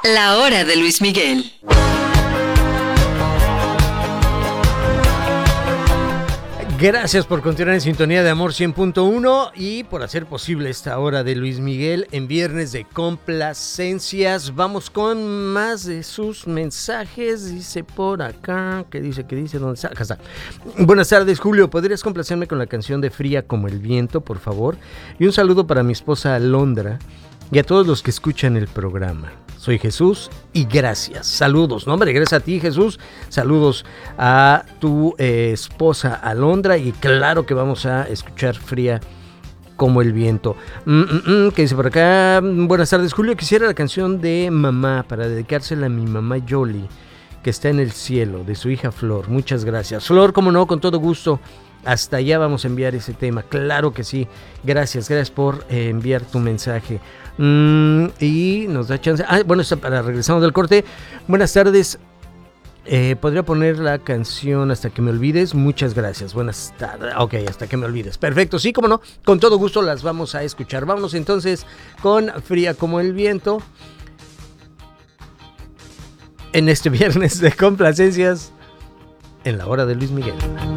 La hora de Luis Miguel. Gracias por continuar en sintonía de Amor 100.1 y por hacer posible esta hora de Luis Miguel en viernes de complacencias. Vamos con más de sus mensajes. Dice por acá, ¿qué dice? ¿Dónde está? Acá está. Buenas tardes, Julio. ¿Podrías complacerme con la canción de Fría como el viento, por favor? Y un saludo para mi esposa Alondra y a todos los que escuchan el programa. Soy Jesús y gracias. Saludos. No, hombre, gracias a ti, Jesús. Saludos a tu esposa Alondra y claro que vamos a escuchar Fría como el viento. ¿Qué dice por acá? Buenas tardes, Julio. Quisiera la canción de Mamá para dedicársela a mi mamá Yoli, que está en el cielo, de su hija Flor. Muchas gracias. Flor, como no, con todo gusto. Hasta allá vamos a enviar ese tema. Claro que sí. Gracias por enviar tu mensaje. Y nos da chance. Bueno, para regresamos del corte. Buenas tardes. ¿Podría poner la canción Hasta que me olvides? Muchas gracias. Buenas tardes. Ok, Hasta que me olvides. Perfecto, sí, cómo no. Con todo gusto las vamos a escuchar. Vámonos entonces con Fría como el viento. En este viernes de complacencias en la hora de Luis Miguel.